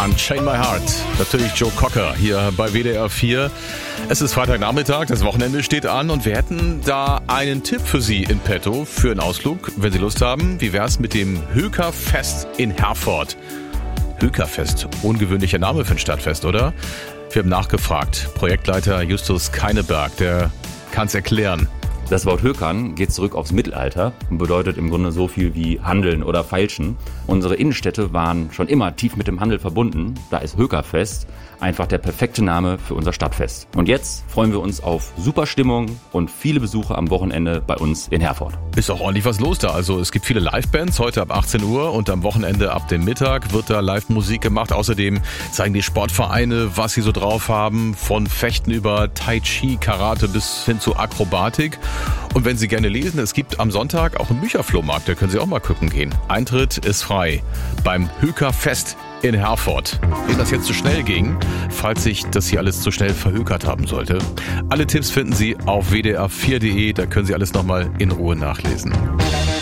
Unchain My Heart. Natürlich Joe Cocker hier bei WDR 4. Es ist Freitagnachmittag, das Wochenende steht an und wir hätten da einen Tipp für Sie in petto für einen Ausflug, wenn Sie Lust haben. Wie wär's mit dem Höker-Fest in Herford? Höker-Fest, ungewöhnlicher Name für ein Stadtfest, oder? Wir haben nachgefragt. Projektleiter Justus Keineberg, der kann's erklären. Das Wort Hökern geht zurück aufs Mittelalter und bedeutet im Grunde so viel wie Handeln oder Feilschen. Unsere Innenstädte waren schon immer tief mit dem Handel verbunden. Da ist Hökerfest einfach der perfekte Name für unser Stadtfest. Und jetzt freuen wir uns auf super Stimmung und viele Besucher am Wochenende bei uns in Herford. Ist auch ordentlich was los da. Also es gibt viele Livebands heute ab 18 Uhr und am Wochenende ab dem Mittag wird da Live-Musik gemacht. Außerdem zeigen die Sportvereine, was sie so drauf haben, von Fechten über Tai Chi, Karate bis hin zu Akrobatik. Und wenn Sie gerne lesen, es gibt am Sonntag auch einen Bücherflohmarkt, da können Sie auch mal gucken gehen. Eintritt ist frei beim Höker-Fest in Herford. Wenn das jetzt zu schnell ging, falls sich das hier alles zu schnell verhökert haben sollte. Alle Tipps finden Sie auf wdr4.de, da können Sie alles nochmal in Ruhe nachlesen.